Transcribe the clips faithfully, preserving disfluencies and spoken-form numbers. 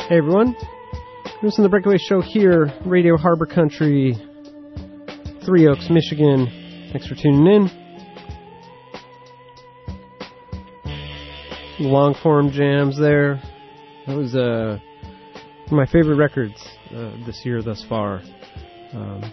Hey everyone, this is the Breakaway Show here, Radio Harbor Country, Three Oaks, Michigan. Thanks for tuning in. Some long form jams there. That was uh, one of my favorite records uh, this year thus far. Um,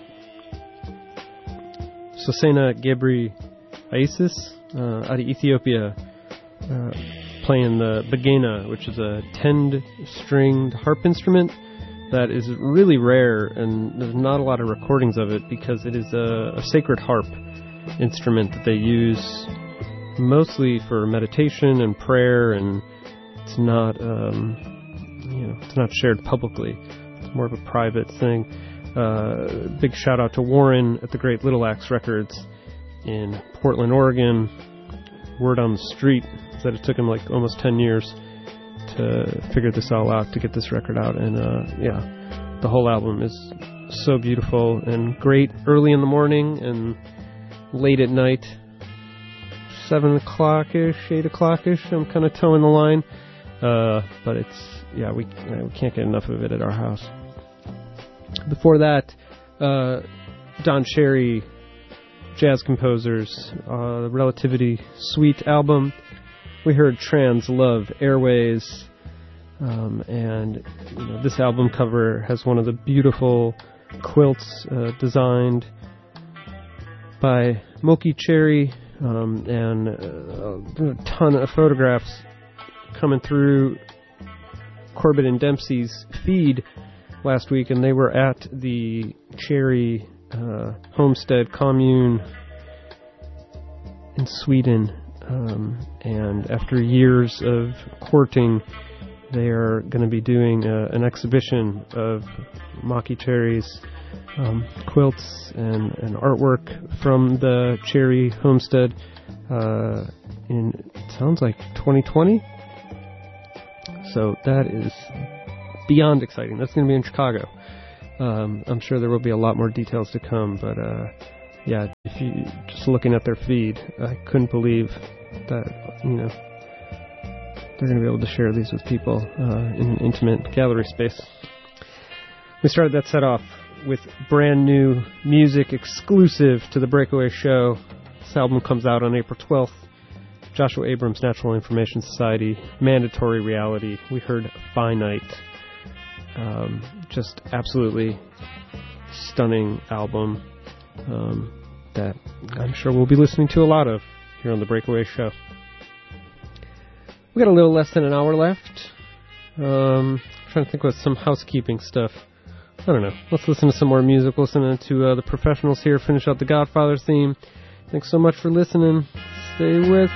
Sosena Gebri Isis uh, out of Ethiopia. Uh, playing the bagena, which is a ten-stringed harp instrument that is really rare, and there's not a lot of recordings of it because it is a, a sacred harp instrument that they use mostly for meditation and prayer, and it's not, um, you know, it's not shared publicly. It's more of a private thing. Uh, big shout out to Warren at the Great Little Axe Records in Portland, Oregon. Word on the street that it took him like almost ten years to figure this all out, to get this record out. And uh, yeah, the whole album is so beautiful and great early in the morning and late at night, seven o'clock-ish, eight o'clock-ish. I'm kind of towing the line. Uh, but it's, yeah, we, we can't get enough of it at our house. Before that, uh, Don Cherry, jazz composers, uh, Relativity Suite album. We heard Trans Love Airways, um, and you know, this album cover has one of the beautiful quilts uh, designed by Moki Cherry, um, and uh, a ton of photographs coming through Corbett and Dempsey's feed last week, and they were at the Cherry uh, homestead commune in Sweden. Um, and after years of courting, they are going to be doing uh, an exhibition of Moki Cherry's um, quilts and, and artwork from the Cherry homestead uh, in, it sounds like twenty twenty. So that is beyond exciting. That's going to be in Chicago. Um, I'm sure there will be a lot more details to come, but uh, yeah, if you just looking at their feed, I couldn't believe that, you know, they're going to be able to share these with people uh, in an intimate gallery space. We started that set off with brand new music exclusive to the Breakaway Show. This album comes out on April twelfth. Joshua Abrams, Natural Information Society, Mandatory Reality. We heard Finite. Um, just absolutely stunning album um, that I'm sure we'll be listening to a lot of here on the Breakaway Show. We got a little less than an hour left. Um, trying to think of some housekeeping stuff. I don't know. Let's listen to some more music. Listen to uh, the professionals here finish out the Godfather theme. Thanks so much for listening. Stay with us.